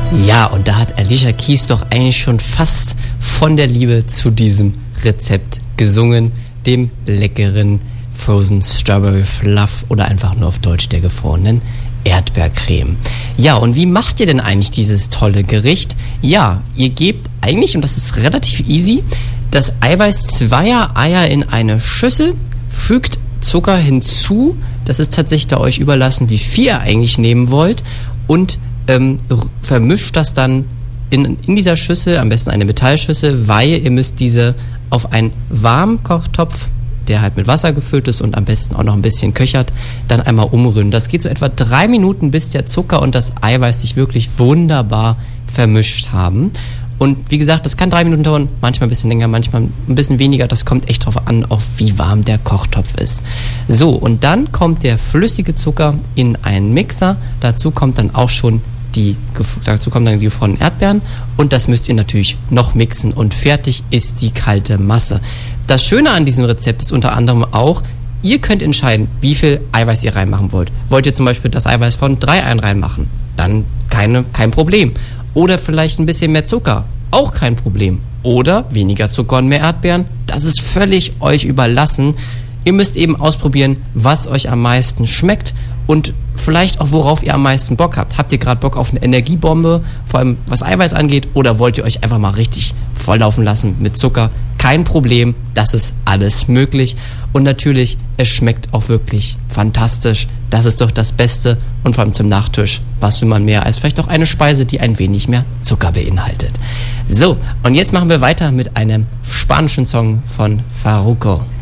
Ja, und da hat Alicia Keys doch eigentlich schon fast von der Liebe zu diesem Rezept gesungen, dem leckeren Frozen Strawberry Fluff oder einfach nur auf Deutsch der gefrorenen Erdbeercreme. Ja, und wie macht ihr denn eigentlich dieses tolle Gericht? Ja, ihr gebt eigentlich, und das ist relativ easy, das Eiweiß zweier Eier in eine Schüssel, fügt Zucker hinzu, das ist tatsächlich da euch überlassen, wie viel ihr eigentlich nehmen wollt, und vermischt das dann in dieser Schüssel, am besten eine Metallschüssel, weil ihr müsst diese auf einen warmen Kochtopf, der halt mit Wasser gefüllt ist und am besten auch noch ein bisschen köchert, dann einmal umrühren. Das geht so etwa 3 Minuten, bis der Zucker und das Eiweiß sich wirklich wunderbar vermischt haben. Und wie gesagt, das kann 3 Minuten dauern, manchmal ein bisschen länger, manchmal ein bisschen weniger. Das kommt echt drauf an, auf wie warm der Kochtopf ist. So, und dann kommt der flüssige Zucker in einen Mixer. Dazu kommen dann die gefrorenen Erdbeeren. Und das müsst ihr natürlich noch mixen. Und fertig ist die kalte Masse. Das Schöne an diesem Rezept ist unter anderem auch, ihr könnt entscheiden, wie viel Eiweiß ihr reinmachen wollt. Wollt ihr zum Beispiel das Eiweiß von 3 Eiern reinmachen? Dann kein Problem. Oder vielleicht ein bisschen mehr Zucker, auch kein Problem. Oder weniger Zucker und mehr Erdbeeren, das ist völlig euch überlassen. Ihr müsst eben ausprobieren, was euch am meisten schmeckt und vielleicht auch, worauf ihr am meisten Bock habt. Habt ihr gerade Bock auf eine Energiebombe, vor allem was Eiweiß angeht, oder wollt ihr euch einfach mal richtig volllaufen lassen mit Zucker? Kein Problem, das ist alles möglich. Und natürlich, es schmeckt auch wirklich fantastisch. Das ist doch das Beste. Und vor allem zum Nachtisch, was will man mehr als vielleicht auch eine Speise, die ein wenig mehr Zucker beinhaltet. So, und jetzt machen wir weiter mit einem spanischen Song von Farruko.